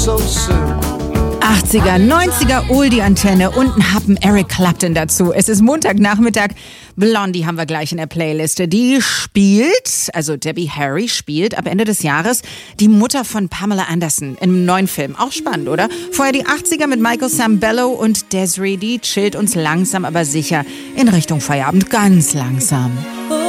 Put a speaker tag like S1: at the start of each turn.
S1: 80er, 90er Oldie-Antenne und ein Happen Eric Clapton dazu. Es ist Montagnachmittag. Blondie haben wir gleich in der Playliste. Die spielt, also Debbie Harry spielt ab Ende des Jahres die Mutter von Pamela Anderson im neuen Film. Auch spannend, oder? Vorher die 80er mit Michael Sambello und Desiree, die chillt uns langsam aber sicher in Richtung Feierabend. Ganz langsam.